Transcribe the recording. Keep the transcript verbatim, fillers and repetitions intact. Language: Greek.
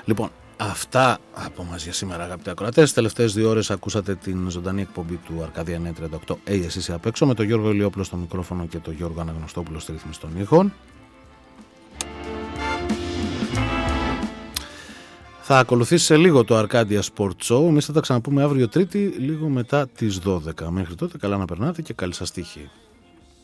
Λοιπόν, αυτά από μας για σήμερα, αγαπητοί ακροατές. Τις τελευταίες δύο ώρες ακούσατε την ζωντανή εκπομπή του Αρκάδια εννιακόσια τριάντα οκτώ Hey, εσύ είσαι απ' έξω, με τον Γιώργο Ηλιόπουλο στο μικρόφωνο και τον Γιώργο Αναγνωστόπουλο στη ρύθμιση των ήχων. Θα ακολουθήσει σε λίγο το Arcadia Sport Show. Εμείς θα τα ξαναπούμε αύριο Τρίτη, λίγο μετά τις δώδεκα. Μέχρι τότε καλά να περνάτε και καλή σας τύχη.